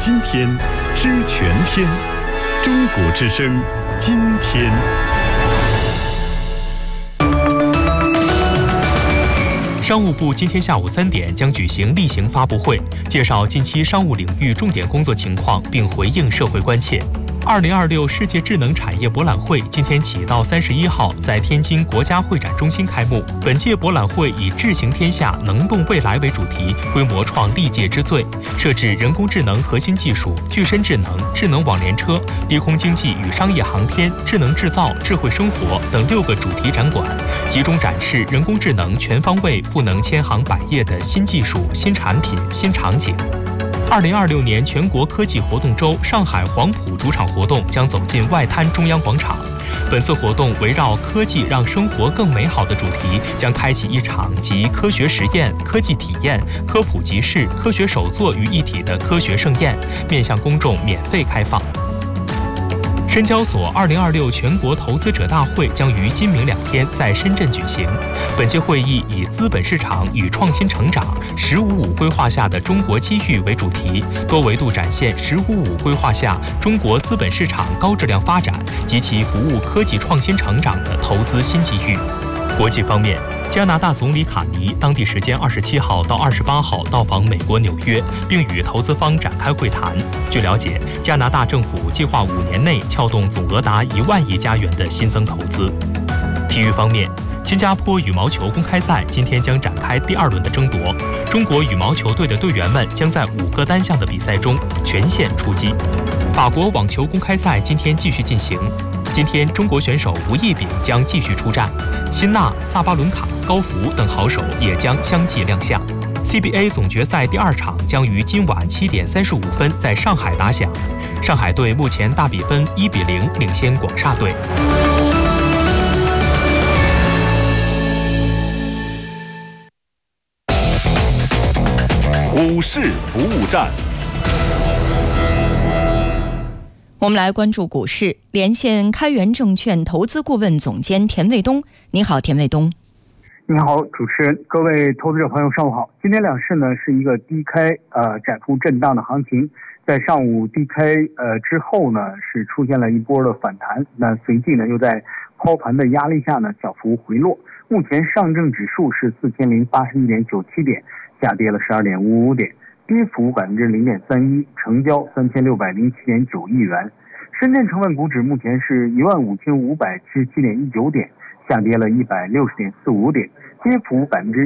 今天，知全天。中国之声，今天。 商务部今天下午3点将举行例行发布会，介绍近期商务领域重点工作情况，并回应社会关切。2026世界智能产业博览会今天起到31号在天津国家会展中心开幕。本届博览会以智行天下、能动未来为主题，规模创历届之最，设置人工智能核心技术、具身智能、智能网联车、低空经济与商业航天、智能制造、智慧生活等6个主题展馆，集中展示人工智能全方位赋能千行百业的新技术、新产品、新场景。2026年全国科技活动周上海黄埔主场活动将走进外滩中央广场。本次活动围绕科技让生活更美好的主题，将开启一场集科学实验、科技体验、科普集市、科学手作于一体的科学盛宴，面向公众免费开放。深交所2026全国投资者大会将于今明2天在深圳举行。本届会议以资本市场与创新成长“15+5”规划下的中国机遇为主题，多维度展现“15+5”规划下中国资本市场高质量发展及其服务科技创新成长的投资新机遇。国际方面，加拿大总理卡尼当地时间27号到28号到访美国纽约，并与投资方展开会谈。据了解，加拿大政府计划5年内撬动总额达1万亿加元的新增投资。体育方面，新加坡羽毛球公开赛今天将展开第2轮的争夺，中国羽毛球队的队员们将在5个单项的比赛中全线出击。法国网球公开赛今天继续进行，今天中国选手吴亦丙将继续出战，辛纳、萨巴伦卡、高福等好手也将相继亮相。CBA 总决赛第2场将于今晚7点35分在上海打响，上海队目前大比分1-0领先广厦队。 股市服务站， 我们来关注股市，连线开源证券投资顾问总监田卫东。你好，田卫东。 你好，主持人，各位投资者朋友，上午好。今天两市呢是一个低开窄幅震荡的行情，在上午低开之后呢是出现了一波的反弹，那随即呢又在抛盘的压力下呢小幅回落。目前上证指数是4081.97点，下跌了12.55点，跌幅0.31%，成交3607.9亿元。深圳成分股指目前是15577.19点，下跌了160.45点，跌幅